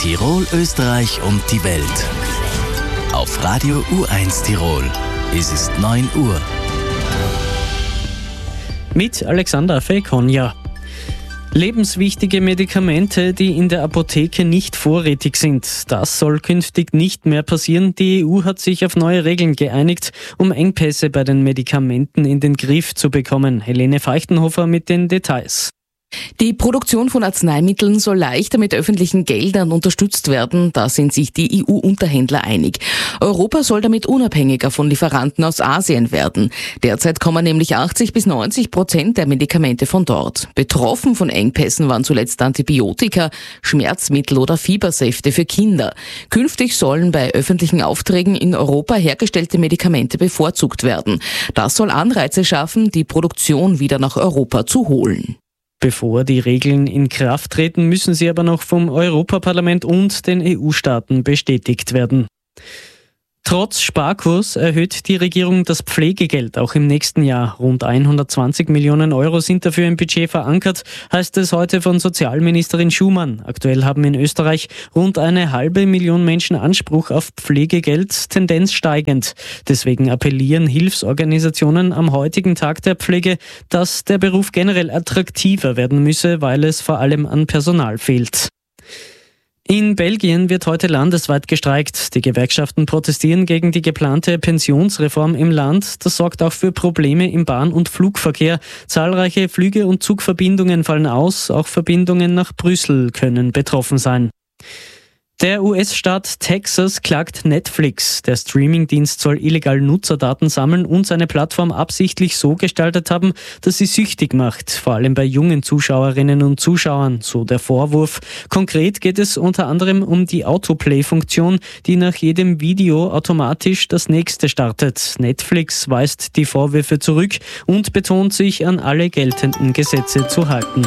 Tirol, Österreich und die Welt. Auf Radio U1 Tirol. Es ist 9 Uhr. Mit Alexander Fekonja. Lebenswichtige Medikamente, die in der Apotheke nicht vorrätig sind. Das soll künftig nicht mehr passieren. Die EU hat sich auf neue Regeln geeinigt, um Engpässe bei den Medikamenten in den Griff zu bekommen. Helene Feuchtenhofer mit den Details. Die Produktion von Arzneimitteln soll leichter mit öffentlichen Geldern unterstützt werden. Da sind sich die EU-Unterhändler einig. Europa soll damit unabhängiger von Lieferanten aus Asien werden. Derzeit kommen nämlich 80-90% der Medikamente von dort. Betroffen von Engpässen waren zuletzt Antibiotika, Schmerzmittel oder Fiebersäfte für Kinder. Künftig sollen bei öffentlichen Aufträgen in Europa hergestellte Medikamente bevorzugt werden. Das soll Anreize schaffen, die Produktion wieder nach Europa zu holen. Bevor die Regeln in Kraft treten, müssen sie aber noch vom Europaparlament und den EU-Staaten bestätigt werden. Trotz Sparkurs erhöht die Regierung das Pflegegeld auch im nächsten Jahr. Rund 120 Millionen Euro sind dafür im Budget verankert, heißt es heute von Sozialministerin Schumann. Aktuell haben in Österreich rund 500.000 Menschen Anspruch auf Pflegegeld, Tendenz steigend. Deswegen appellieren Hilfsorganisationen am heutigen Tag der Pflege, dass der Beruf generell attraktiver werden müsse, weil es vor allem an Personal fehlt. In Belgien wird heute landesweit gestreikt. Die Gewerkschaften protestieren gegen die geplante Pensionsreform im Land. Das sorgt auch für Probleme im Bahn- und Flugverkehr. Zahlreiche Flüge und Zugverbindungen fallen aus. Auch Verbindungen nach Brüssel können betroffen sein. Der US-Staat Texas klagt Netflix. Der Streamingdienst soll illegal Nutzerdaten sammeln und seine Plattform absichtlich so gestaltet haben, dass sie süchtig macht, vor allem bei jungen Zuschauerinnen und Zuschauern, so der Vorwurf. Konkret geht es unter anderem um die Autoplay-Funktion, die nach jedem Video automatisch das nächste startet. Netflix weist die Vorwürfe zurück und betont, sich an alle geltenden Gesetze zu halten.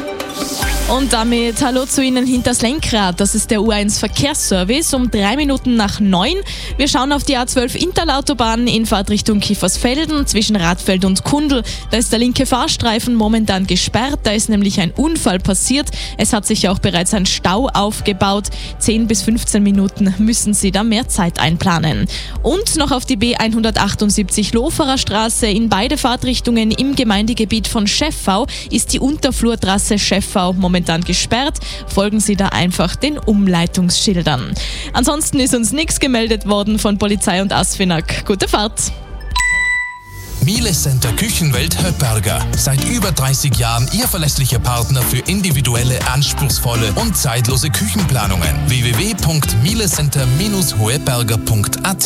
Und damit hallo zu Ihnen hinters Lenkrad. Das ist der U1 Verkehrsservice um 3 Minuten nach 9. Wir schauen auf die A12 Interlautobahn in Fahrtrichtung Kiefersfelden zwischen Radfeld und Kundl. Da ist der linke Fahrstreifen momentan gesperrt. Da ist nämlich ein Unfall passiert. Es hat sich auch bereits ein Stau aufgebaut. 10 bis 15 Minuten müssen Sie da mehr Zeit einplanen. Und noch auf die B178 Loferer Straße in beide Fahrtrichtungen im Gemeindegebiet von Scheffau ist die Unterflurtrasse Scheffau momentan gesperrt. Folgen Sie da einfach den Umleitungsschildern. Ansonsten ist uns nichts gemeldet worden von Polizei und ASFINAG. Gute Fahrt! Miele Center Küchenwelt Höpperger. Seit über 30 Jahren Ihr verlässlicher Partner für individuelle, anspruchsvolle und zeitlose Küchenplanungen. www.mielecenter-hoeberger.at.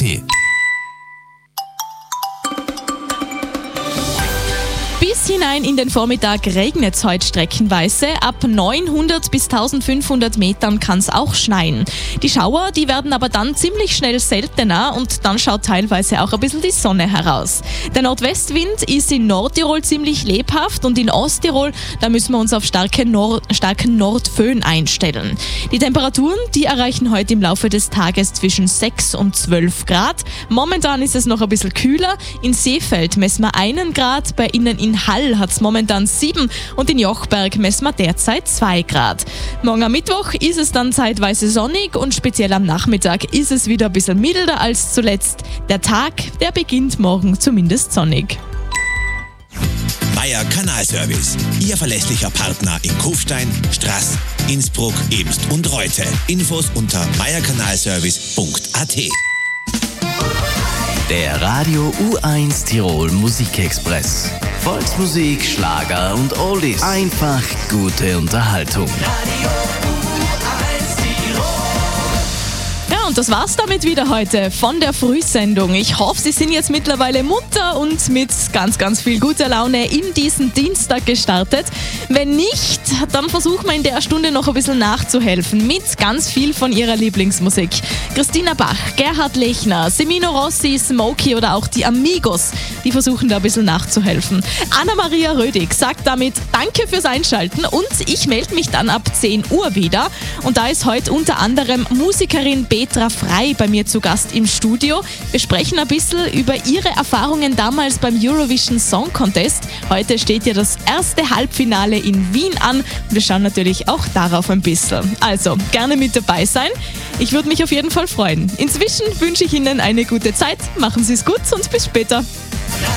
Bis hinein in den Vormittag regnet es heute streckenweise. Ab 900 bis 1500 Metern kann es auch schneien. Die Schauer, die werden aber dann ziemlich schnell seltener und dann schaut teilweise auch ein bisschen die Sonne heraus. Der Nordwestwind ist in Nordtirol ziemlich lebhaft und in Osttirol, da müssen wir uns auf starken Nordföhn einstellen. Die Temperaturen, die erreichen heute im Laufe des Tages zwischen 6 und 12 Grad. Momentan ist es noch ein bisschen kühler. In Seefeld messen wir 1 Grad, bei Ihnen in Hall hat es momentan 7 und in Jochberg messen wir derzeit 2 Grad. Morgen am Mittwoch ist es dann zeitweise sonnig und speziell am Nachmittag ist es wieder ein bisschen milder als zuletzt. Der Tag, der beginnt morgen zumindest sonnig. Meier Kanalservice, Ihr verlässlicher Partner in Kufstein, Straß, Innsbruck, Ebst und Reute. Infos unter meierkanalservice.at. Der Radio U1 Tirol Musikexpress. Volksmusik, Schlager und Oldies. Einfach gute Unterhaltung. Ja, und das war's damit wieder heute von der Frühsendung. Ich hoffe, Sie sind jetzt mittlerweile munter und mit ganz, ganz viel guter Laune in diesen Dienstag gestartet. Wenn nicht, dann versuchen wir in der Stunde noch ein bisschen nachzuhelfen mit ganz viel von Ihrer Lieblingsmusik. Christina Bach, Gerhard Lechner, Semino Rossi, Smokey oder auch die Amigos, die versuchen da ein bisschen nachzuhelfen. Anna-Maria Rödig sagt damit Danke fürs Einschalten und ich melde mich dann ab 10 Uhr wieder. Und da ist heute unter anderem Musikerin Petra Sarah Frey bei mir zu Gast im Studio. Wir sprechen ein bisschen über ihre Erfahrungen damals beim Eurovision Song Contest. Heute steht ja das erste Halbfinale in Wien an. Wir schauen natürlich auch darauf ein bisschen. Also, gerne mit dabei sein. Ich würde mich auf jeden Fall freuen. Inzwischen wünsche ich Ihnen eine gute Zeit. Machen Sie es gut und bis später.